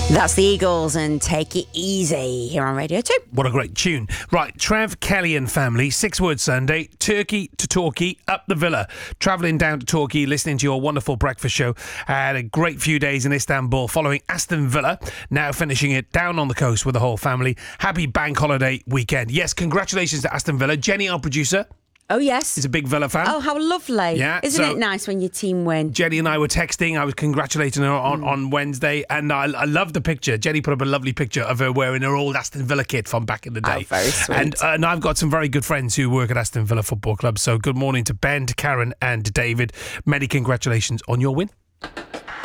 That's the Eagles and Take It Easy here on Radio 2. What a great tune. Right, Trev, Kelly and family, 6 Word Sunday, Turkey to Torquay, up the Villa. Travelling down to Torquay, listening to your wonderful breakfast show. Had a great few days in Istanbul following Aston Villa, now finishing it down on the coast with the whole family. Happy bank holiday weekend. Yes, congratulations to Aston Villa. Jenny, our producer, Oh, yes. is a big Villa fan. Oh, how lovely. Yeah, Isn't it nice when your team win? Jenny and I were texting. I was congratulating her on Wednesday, and I love the picture. Jenny put up a lovely picture of her wearing her old Aston Villa kit from back in the day. Oh, very sweet. And I've got some very good friends who work at Aston Villa Football Club. So good morning to Ben, to Karen, and to David. Many congratulations on your win.